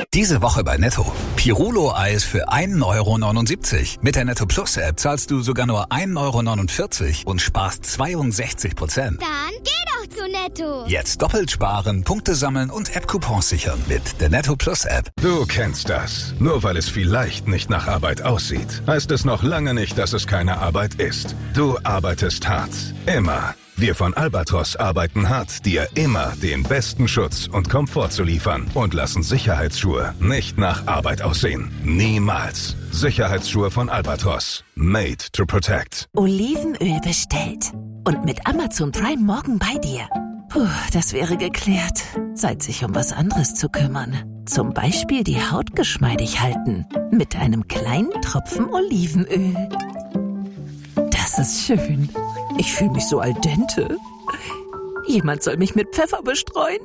Diese Woche bei Netto. Pirulo-Eis für 1,79 €. Mit der Netto Plus App zahlst du sogar nur 1,49 € und sparst 62%. Dann geh doch zu Netto. Jetzt doppelt sparen, Punkte sammeln und App-Coupons sichern mit der Netto Plus App. Du kennst das. Nur weil es vielleicht nicht nach Arbeit aussieht, heißt es noch lange nicht, dass es keine Arbeit ist. Du arbeitest hart. Immer. Wir von Albatros arbeiten hart, dir immer den besten Schutz und Komfort zu liefern und lassen Sicherheitsschuhe nicht nach Arbeit aussehen. Niemals. Sicherheitsschuhe von Albatros. Made to protect. Olivenöl bestellt. Und mit Amazon Prime morgen bei dir. Puh, das wäre geklärt. Zeit, sich um was anderes zu kümmern. Zum Beispiel die Haut geschmeidig halten. Mit einem kleinen Tropfen Olivenöl. Das ist schön. Ich fühle mich so al dente. Jemand soll mich mit Pfeffer bestreuen.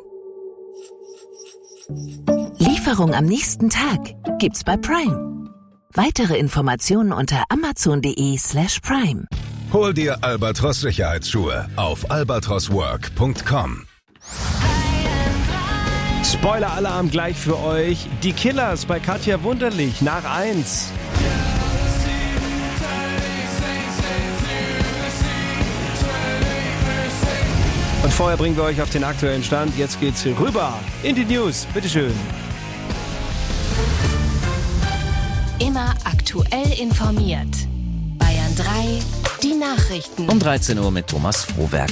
Lieferung am nächsten Tag gibt's bei Prime. Weitere Informationen unter amazon.de/prime. Hol dir Albatros Sicherheitsschuhe auf albatroswork.com. Spoiler-Alarm gleich für euch. Die Killers bei Katja Wunderlich nach 1. Und vorher bringen wir euch auf den aktuellen Stand. Jetzt geht's rüber in die News. Bitteschön. Immer aktuell informiert. Bayern 3, die Nachrichten. Um 13 Uhr mit Thomas Frohwerk.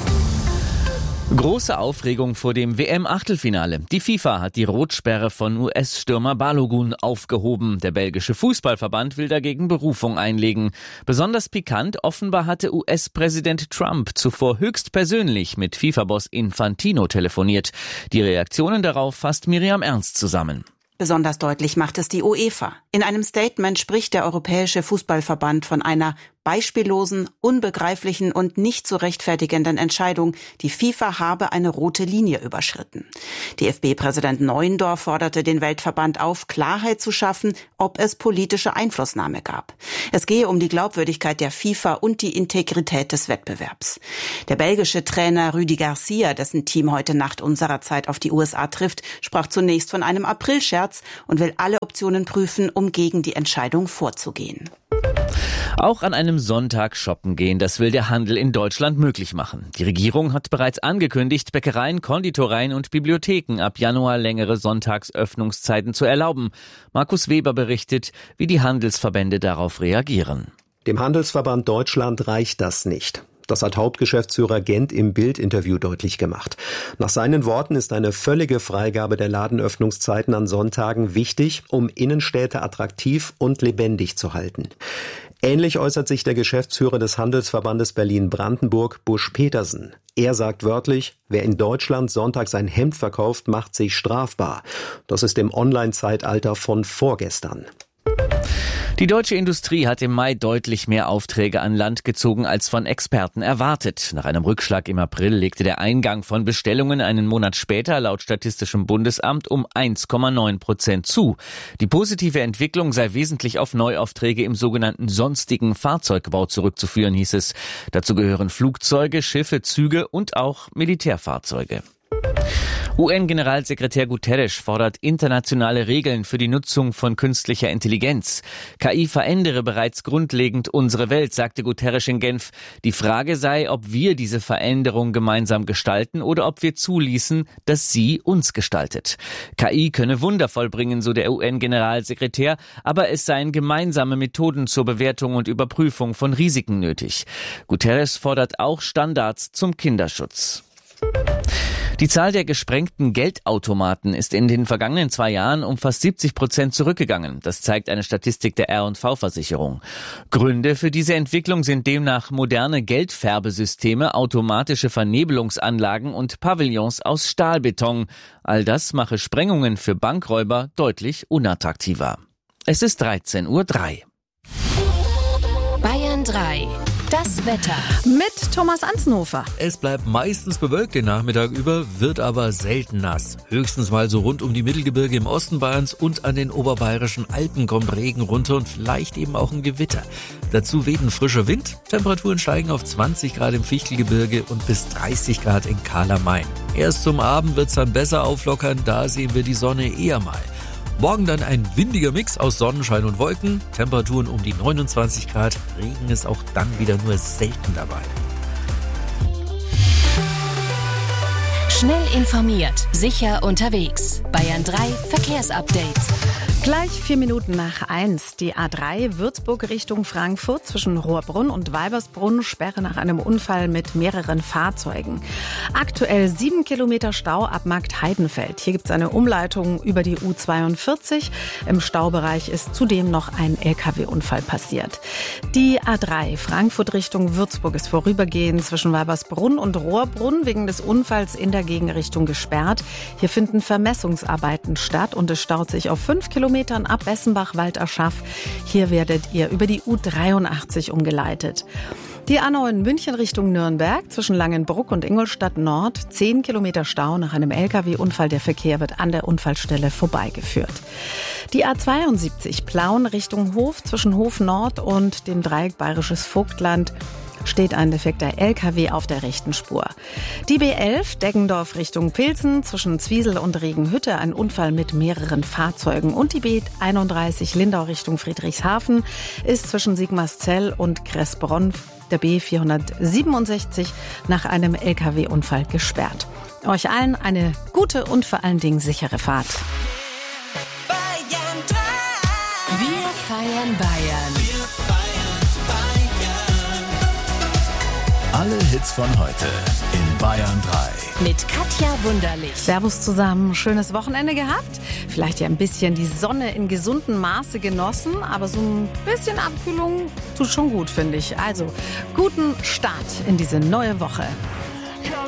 Große Aufregung vor dem WM-Achtelfinale. Die FIFA hat die Rotsperre von US-Stürmer Balogun aufgehoben. Der belgische Fußballverband will dagegen Berufung einlegen. Besonders pikant, offenbar hatte US-Präsident Trump zuvor höchstpersönlich mit FIFA-Boss Infantino telefoniert. Die Reaktionen darauf fasst Miriam Ernst zusammen. Besonders deutlich macht es die UEFA. In einem Statement spricht der Europäische Fußballverband von einer beispiellosen, unbegreiflichen und nicht zu rechtfertigenden Entscheidung. Die FIFA habe eine rote Linie überschritten. DFB-Präsident Neuendorf forderte den Weltverband auf, Klarheit zu schaffen, ob es politische Einflussnahme gab. Es gehe um die Glaubwürdigkeit der FIFA und die Integrität des Wettbewerbs. Der belgische Trainer Rudi Garcia, dessen Team heute Nacht unserer Zeit auf die USA trifft, sprach zunächst von einem Aprilscherz und will alle Optionen prüfen, um gegen die Entscheidung vorzugehen. Auch an einem Sonntag shoppen gehen, das will der Handel in Deutschland möglich machen. Die Regierung hat bereits angekündigt, Bäckereien, Konditoreien und Bibliotheken ab Januar längere Sonntagsöffnungszeiten zu erlauben. Markus Weber berichtet, wie die Handelsverbände darauf reagieren. Dem Handelsverband Deutschland reicht das nicht. Das hat Hauptgeschäftsführer Gent im Bild-Interview deutlich gemacht. Nach seinen Worten ist eine völlige Freigabe der Ladenöffnungszeiten an Sonntagen wichtig, um Innenstädte attraktiv und lebendig zu halten. Ähnlich äußert sich der Geschäftsführer des Handelsverbandes Berlin-Brandenburg, Busch Petersen. Er sagt wörtlich, wer in Deutschland sonntags ein Hemd verkauft, macht sich strafbar. Das ist im Online-Zeitalter von vorgestern. Die deutsche Industrie hat im Mai deutlich mehr Aufträge an Land gezogen als von Experten erwartet. Nach einem Rückschlag im April legte der Eingang von Bestellungen einen Monat später laut Statistischem Bundesamt um 1,9% zu. Die positive Entwicklung sei wesentlich auf Neuaufträge im sogenannten sonstigen Fahrzeugbau zurückzuführen, hieß es. Dazu gehören Flugzeuge, Schiffe, Züge und auch Militärfahrzeuge. UN-Generalsekretär Guterres fordert internationale Regeln für die Nutzung von künstlicher Intelligenz. KI verändere bereits grundlegend unsere Welt, sagte Guterres in Genf. Die Frage sei, ob wir diese Veränderung gemeinsam gestalten oder ob wir zuließen, dass sie uns gestaltet. KI könne Wunder vollbringen, so der UN-Generalsekretär, aber es seien gemeinsame Methoden zur Bewertung und Überprüfung von Risiken nötig. Guterres fordert auch Standards zum Kinderschutz. Die Zahl der gesprengten Geldautomaten ist in den vergangenen 2 Jahren um fast 70% zurückgegangen. Das zeigt eine Statistik der R&V-Versicherung. Gründe für diese Entwicklung sind demnach moderne Geldfärbesysteme, automatische Vernebelungsanlagen und Pavillons aus Stahlbeton. All das mache Sprengungen für Bankräuber deutlich unattraktiver. Es ist 13:03 Uhr. Bayern 3. Das Wetter. Mit Thomas Ansnhofer. Es bleibt meistens bewölkt den Nachmittag über, wird aber selten nass. Höchstens mal so rund um die Mittelgebirge im Osten Bayerns und an den oberbayerischen Alpen kommt Regen runter und vielleicht eben auch ein Gewitter. Dazu weht ein frischer Wind. Temperaturen steigen auf 20 Grad im Fichtelgebirge und bis 30 Grad in Kahler-Main. Erst zum Abend wird's dann besser auflockern, da sehen wir die Sonne eher mal. Morgen dann ein windiger Mix aus Sonnenschein und Wolken. Temperaturen um die 29 Grad. Regen ist auch dann wieder nur selten dabei. Schnell informiert, sicher unterwegs. Bayern 3 Verkehrsupdate. Gleich 4 Minuten nach 1. Die A3 Würzburg Richtung Frankfurt zwischen Rohrbrunn und Weibersbrunn, Sperre nach einem Unfall mit mehreren Fahrzeugen. Aktuell 7 Kilometer Stau ab Markt Heidenfeld. Hier gibt es eine Umleitung über die U42. Im Staubereich ist zudem noch ein LKW-Unfall passiert. Die A3 Frankfurt Richtung Würzburg ist vorübergehend zwischen Weibersbrunn und Rohrbrunn wegen des Unfalls in der Gegenrichtung gesperrt. Hier finden Vermessungsarbeiten statt und es staut sich auf 5 Kilometern ab Bessenbach-Walderschaff. Hier werdet ihr über die U83 umgeleitet. Die A9 München Richtung Nürnberg zwischen Langenbruck und Ingolstadt Nord. 10 Kilometer Stau nach einem LKW-Unfall. Der Verkehr wird an der Unfallstelle vorbeigeführt. Die A72 Plauen Richtung Hof zwischen Hof Nord und dem Dreieck Bayerisches Vogtland steht ein defekter LKW auf der rechten Spur. Die B11 Deggendorf Richtung Pilsen zwischen Zwiesel und Regenhütte, ein Unfall mit mehreren Fahrzeugen. Und die B31 Lindau Richtung Friedrichshafen ist zwischen Sigmarszell und Kressbronn der B467 nach einem LKW-Unfall gesperrt. Euch allen eine gute und vor allen Dingen sichere Fahrt. Wir feiern Bayern. Alle Hits von heute in Bayern 3. Mit Katja Wunderlich. Servus zusammen, schönes Wochenende gehabt. Vielleicht ja ein bisschen die Sonne in gesundem Maße genossen, aber so ein bisschen Abkühlung tut schon gut, finde ich. Also, guten Start in diese neue Woche.